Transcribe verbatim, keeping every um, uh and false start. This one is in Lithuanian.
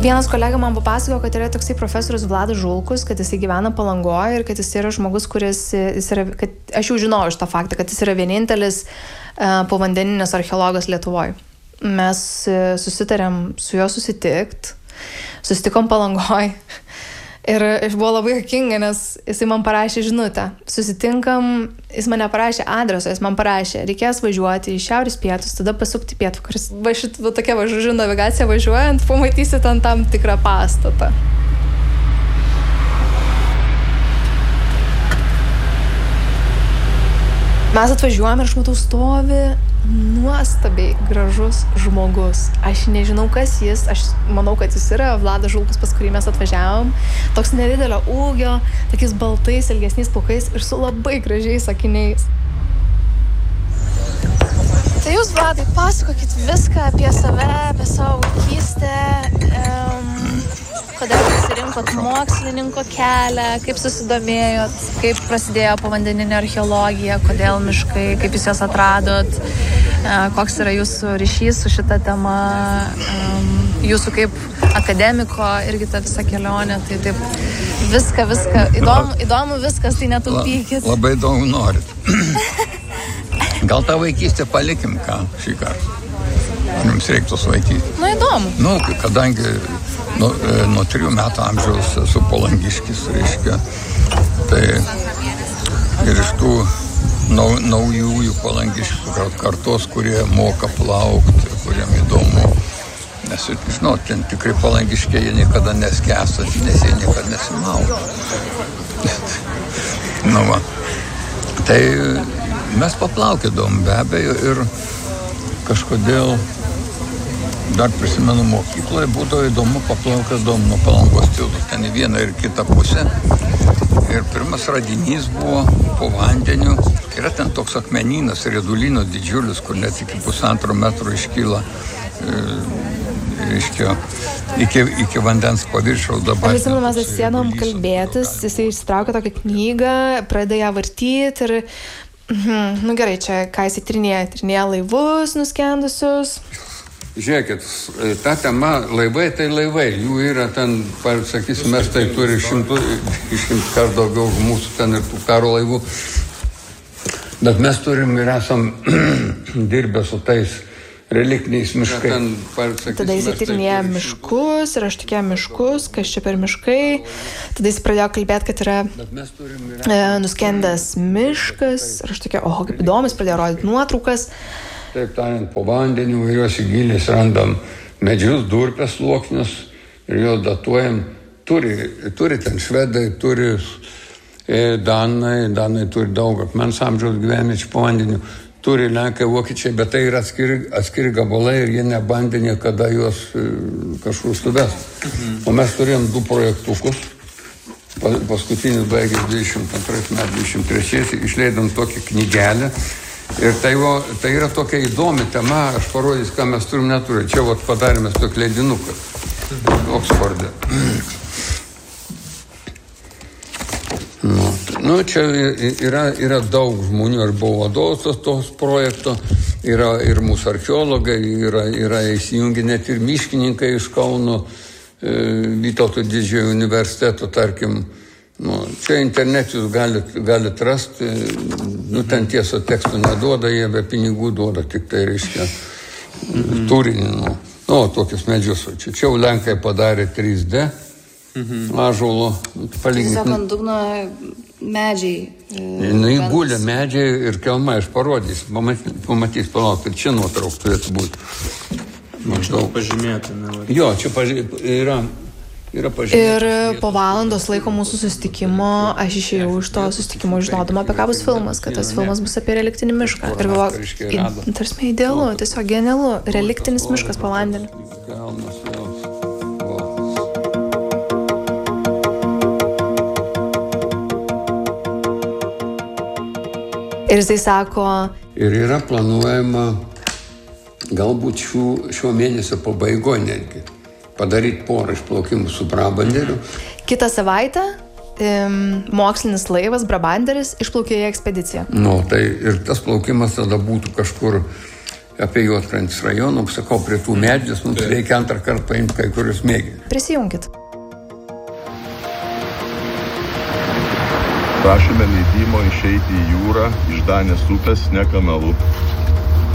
Vienas kolega man papasakojo, kad yra toksai profesorius Vladas Žulkus, kad jisai gyvena Palangoje ir kad jis yra žmogus, kuris, jis yra, kad aš jau žinau iš tą faktą, kad jis yra vienintelis uh, povandeninis archeologas Lietuvoje. Mes uh, susitarėm su juo susitikt, susitikom Palangoje ir aš buvau labai juokinga, nes jisai man parašė žinutę. Susitinkam, jis mane parašė adresą, jis man parašė, reikės važiuoti į šiaurės pietus, tada pasukti pietvakaris. Va šitą tokia va žodžiu navigacija važiuojant, pamatysi ten tam tikrą pastatą. Mes atvažiuojame ir aš matau stovi nuostabiai gražus žmogus. Aš nežinau, kas jis. Aš manau, kad jis yra Vladas Žulkus, pas kurį mes atvažiavom. Toks nedidelio ūgio, tokiais baltais, ilgesniais plaukais ir su labai gražiais akiniais. Tai jūs, Vladai, pasakokit viską apie save, apie savo vaikystę, um, kodėl pasirinkot mokslininko kelią, kaip susidomėjot, kaip prasidėjo povandeninė archeologija, kodėl miškai, kaip jūs jas atradot, uh, koks yra jūsų ryšys su šita tema, um, jūsų kaip akademiko irgi ta visa kelionė, tai taip viską, viską, įdomu, įdomu viskas, tai netaupykit. La, labai daug norit. Gal tą vaikystę palikim, ką šį kartą. Jums reiktų svaikyti. Na, įdomu. Nu, kadangi nu, nuo trijų metų amžiaus esu palangiškis, reiškia, tai ir iš tų nau, naujųjų palangiškių kartos, kurie moka plaukti, kuriem įdomu. Nes, žinau, ten tikrai palangiškiai jie niekada neskęsta, nes jie niekada nesimaudo. Nu, va. Tai mes paplaukėdavom be abejo ir kažkodėl dar prisimenu mokykloje būdavo įdomu paplaukėdavom nuo Palangos tilto ten į vieną ir kitą pusę ir pirmas radinys buvo po vandeniu. Yra ten toks akmenynas, riedulyno didžiulis, kur net iki pusantro metro iškyla e, reiškia, iki, iki vandens paviršiaus dabar. Aš prisimenu, mes atsisėdom kalbėtis, jisai išsitraukė tokią knygą, pradėjo ją vartyti ir Mhm. Nu gerai, čia ką jis įtrinėja, įtrinėja laivus nuskendusius. Žiūrėkit, ta tema, laivai tai laivai, jų yra ten, sakysim, mes tai turi šimtų, šimtų kart daugiau mūsų ten ir tų karo laivų, bet mes turim ir esam dirbę su tais reliktiniais miškai. Ten, sakysim, tada jis įtyrinėja tai miškus ir aš tikėjau miškus, kas čia per miškai. Tada jis pradėjo kalbėti, kad yra e, nuskendęs miškas ir aš tikėjau, oho, kaip įdomus, pradėjo rodyti nuotraukas. Taip tariant, po vandeniu ir jos įgylis randam medžius, durpės sluoksnius ir juos datuojam. Turi, turi ten švedai, turi e, danai, danai turi daug akmens amžiaus gyvenviečių po vandeniu. Turi lenkai, vokiečiai, bet tai yra atskiri, atskiri gabalai ir jie nebandė niekada juos e, kažkur suvesti. Mhm. O mes turėjom du projektukus, pa, paskutinis baigęs dvidešimt antrais metais, dvidešimt trečiais, išleidom tokią knygelę ir tai, o, tai yra tokia įdomi tema, aš parodys, ką mes turim neturim. Čia vat, padarėme tokį leidinuką, mhm. Oksforde. Nu, nu, čia yra, yra daug žmonių ir buvo vadovas tos, tos projekto, yra ir mūsų archeologai, yra, yra įsijungi net ir miškininkai iš Kauno, e, Vytauto didžiojo universiteto, tarkim. Nu, čia internet jūs galit, galit rasti, nu, ten tiesa tekstų neduoda, jie be pinigų duoda, tik tai reiškia mm-hmm. turinį. Nu, nu, tokius medžius. Čia, čia jau Lenkai padarė trys D. Mhm. Ąžuolo palyginti. Tiesiog ant dugno medžiai. Jinai gulė medžiai ir kelma, aš parodys, pamatys, pamatys palauk, ir čia nuotrauk turėtų būti. Maždaug pažymėti. Ne, jo, čia paži... yra, yra pažymėti. Ir po valandos laiko mūsų susitikimo aš išėjau iš to susitikimo žinodama, apie ką bus filmas, kad tas filmas bus apie reliktinį mišką. Ir galvoju, tarsi idealu, tiesiog genialu, reliktinis miškas po vandeniu. Ir jisai sako... Ir yra planuojama galbūt šių, šio mėnesio pabaigoje netgi padaryti porą išplaukimų su Brabanderiu. Kitą savaitę um, mokslinis laivas Brabanderis išplaukė į ekspediciją. Nu, tai ir tas plaukimas tada būtų kažkur apie Juodkrantės rajoną, sakau, prie tų medžius, mums reikia antrą kartą paimti kai kurius mėginius. Prisijunkit. Prašome leidimo išeiti į jūrą iš Danės upės ne kanalu.